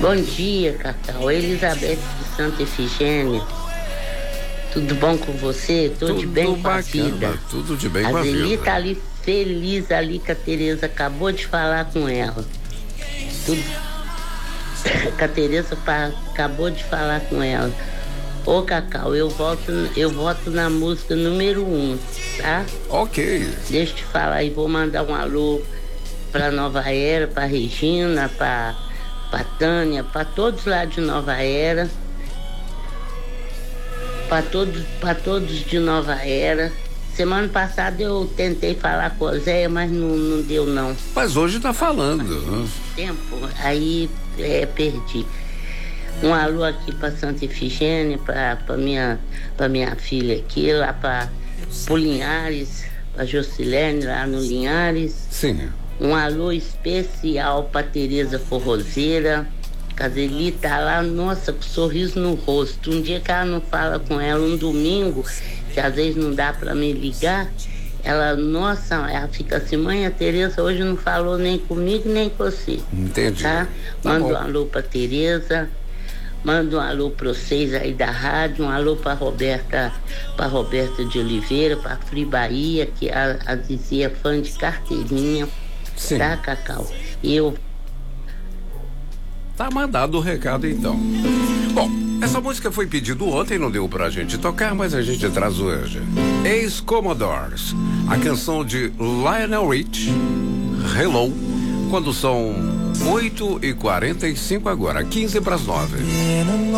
Bom dia, Cacau. Elizabeth de Santa Efigênia. Tudo bom com você? Tudo de bem com a vida? Tudo de bem com a vida. A Zeli tá ali feliz ali que a Tereza acabou de falar com ela. Tudo... que a Tereza acabou de falar com ela. Ô, Cacau, eu voto na música número 1, tá? Ok. Deixa eu te falar aí, vou mandar um alô pra Nova Era, pra Regina, pra Tânia, pra todos lá de Nova Era. Pra todos de Nova Era. Semana passada eu tentei falar com a Zéia, mas não deu não. Mas hoje tá falando. Tempo, aí perdi. Um alô aqui pra Santa Efigênia, pra minha filha aqui, lá pro Linhares, pra Jocilene lá no Linhares. Sim. Um alô especial pra Tereza Forrozeira. Caseli tá lá, nossa, com sorriso no rosto. Um dia que ela não fala com ela, um domingo, que às vezes não dá pra me ligar, ela fica assim, mãe, a Tereza hoje não falou nem comigo, nem com você. Entendi. Tá? Manda um alô pra Tereza, manda um alô pra vocês aí da rádio, um alô pra Roberta de Oliveira, pra Fri Bahia, que a Zizi é fã de carteirinha. Sim. Tá, Cacau? E eu... Tá mandado o recado então. Bom, essa música foi pedido ontem, não deu pra gente tocar, mas a gente traz hoje. Ex-Commodores, a canção de Lionel Rich, Hello, quando são 8h45 agora, 8:45.